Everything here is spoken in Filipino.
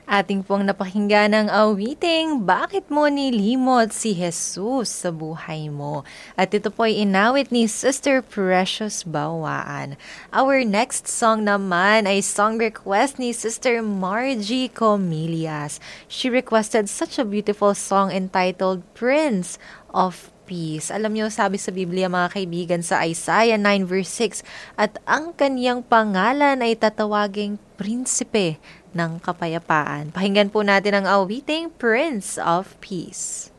Ating pong napakinggan ng awiting, Bakit Mo Nilimot si Jesus sa Buhay Mo? At ito po ay inawit ni Sister Precious Bawaan. Our next song naman ay song request ni Sister Margie Comilias. She requested such a beautiful song entitled Prince of Peace. Alam niyo, sabi sa Biblia mga kaibigan sa Isaiah 9 verse 6, at ang kaniyang pangalan ay tatawaging Prinsipe ng Kapayapaan. Pakinggan po natin ang awiting Prince of Peace.